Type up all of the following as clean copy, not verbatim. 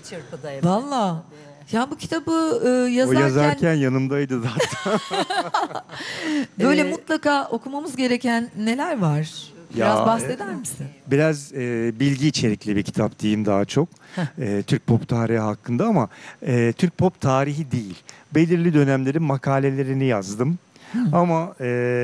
Bir çırpıda evet. Valla. Ya bu kitabı O yazarken yazarken yanımdaydı zaten. böyle mutlaka okumamız gereken neler var? Biraz Ya, bahseder misin? Biraz bilgi içerikli bir kitap diyeyim daha çok. Türk pop tarihi hakkında ama Türk pop tarihi değil. Belirli dönemlerin makalelerini yazdım. Ama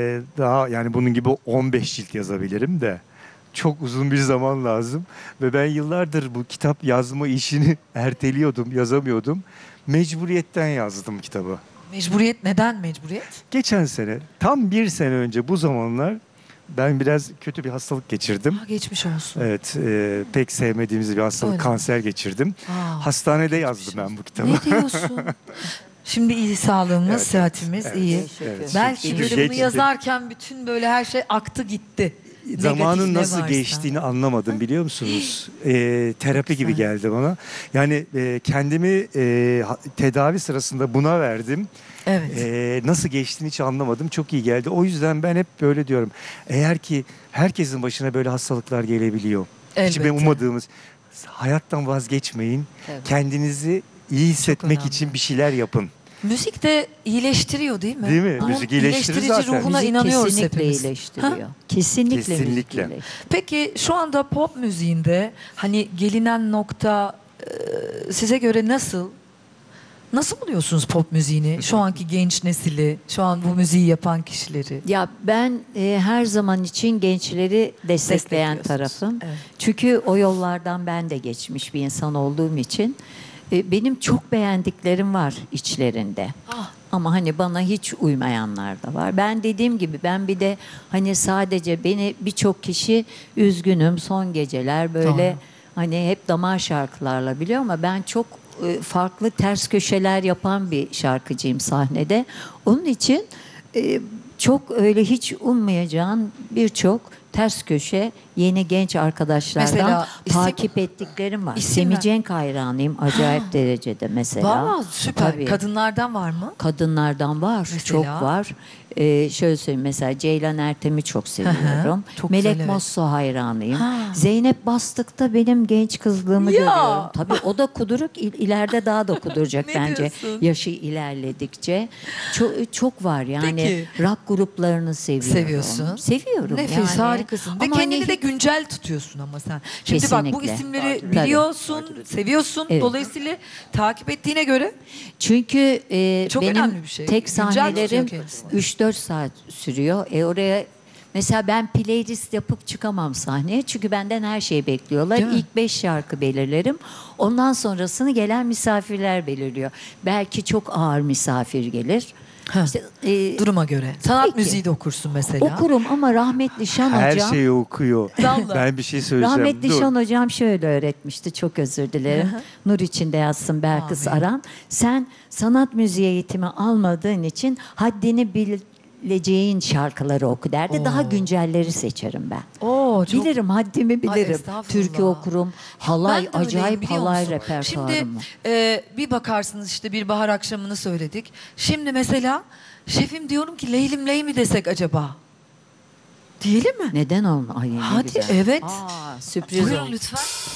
daha yani bunun gibi 15 cilt yazabilirim de çok uzun bir zaman lazım. Ve ben yıllardır bu kitap yazma işini erteliyordum, yazamıyordum. Mecburiyetten yazdım kitabı. Mecburiyet, neden mecburiyet? Geçen sene, tam bir sene önce bu zamanlar ben biraz kötü bir hastalık geçirdim. Ha, geçmiş olsun. Evet, pek sevmediğimiz bir hastalık, Öyle. kanser geçirdim. Aa, Hastanede yazdım ben bu kitabı. ne diyorsun? Şimdi iyi sağlığımız, Evet, sıhhatimiz evet, iyi. evet. Belki Şükür böyle bunu geçti. yazarken bütün böyle her şey aktı gitti. Zamanın Negatif ne nasıl varsa. geçtiğini anlamadım biliyor musunuz? Terapi gibi güzel. geldi bana. Yani kendimi tedavi sırasında buna verdim. Evet. Nasıl geçtiğini hiç anlamadım. Çok iyi geldi. O yüzden ben hep böyle diyorum. Eğer ki herkesin başına böyle hastalıklar gelebiliyor. Hiç Elbette. ummadığımız. Hayattan vazgeçmeyin. Evet. Kendinizi iyi hissetmek önemli. için bir şeyler yapın. Müzik de iyileştiriyor değil mi? Değil mi? Bunun Müzik iyileştirir iyileştirici zaten. ruhuna Müzik inanıyoruz kesinlikle hepimiz. iyileştiriyor. Ha? Kesinlikle müzik Kesinlikle. iyileştiriyor. Peki şu anda pop müziğinde hani gelinen nokta size göre nasıl? Nasıl buluyorsunuz pop müziğini? Şu anki genç nesili, şu an bu müziği yapan kişileri. Ya ben her zaman için gençleri destekleyen Destekliyorsunuz. tarafım. Evet. Çünkü o yollardan ben de geçmiş bir insan olduğum için benim çok beğendiklerim var içlerinde. Ah. Ama hani bana hiç uymayanlar da var. Ben dediğim gibi ben bir de hani sadece beni birçok kişi üzgünüm son geceler böyle Doğru. hani hep damar şarkılarla biliyor ama ben çok farklı ters köşeler yapan bir şarkıcıyım sahnede. Onun için çok öyle hiç ummayacağın birçok ters köşe yeni genç arkadaşlardan Mesela takip ettiklerim var. İsim Semih ver. Cenk hayranıyım acayip derecede mesela. Valla süper. Tabii. Kadınlardan var mı? Kadınlardan var, Mesela? çok var. Şöyle söyleyeyim mesela Ceylan Ertem'i çok seviyorum. çok Melek güzel, evet. Mosso hayranıyım. Ha. Zeynep Bastık'ta benim genç kızlığımı Ya. görüyorum. Tabii o da kuduruk, ileride daha da kuduracak Ne bence diyorsun? yaşı ilerledikçe. Çok var yani. Peki. Rock gruplarını seviyorum. Seviyorsun. Seviyorum Nefis, yani. harikasın. Ve Ama kendini hani de güncel tutuyorsun ama sen. Şimdi bak bu Kesinlikle. isimleri Tabii. biliyorsun, seviyorsun. Evet. Dolayısıyla takip ettiğine göre Çünkü Çok benim önemli bir şey. tek Güncel tutuyor sahnelerim kendisini. 3-4 saat sürüyor. Oraya mesela ben playlist yapıp çıkamam sahneye. Çünkü benden her şeyi bekliyorlar. Değil mi? İlk 5 şarkı belirlerim. Ondan sonrasını gelen misafirler belirliyor. Belki çok ağır misafir gelir. Ha. İşte, duruma göre. Sanat Peki. müziği de okursun mesela. okurum ama rahmetli Şan Her hocam. şeyi okuyor. Vallahi. Ben bir şey söyleyeceğim. Rahmetli Dur. Şan hocam şöyle öğretmişti. Çok özür dilerim. Hı hı. Nur içinde yatsın Belkıs Amin. Aran. Sen sanat müziği eğitimi almadığın için haddini bileceğin şarkıları oku derdi. Oo. Daha güncelleri seçerim ben. Oo, çok... Bilirim, haddimi Ay, bilirim. estağfurullah. Türkü okurum. Halay, Ben de öyleyim, acayip biliyor halay musun? repertuarım Şimdi var. bir bakarsınız işte bir bahar akşamını söyledik. Şimdi mesela şefim diyorum ki Leylim Ley mi desek acaba? Diyelim mi? Neden olma? Ay, ne Hadi güzel. evet. Aa, sürpriz Buyurun oldu. lütfen.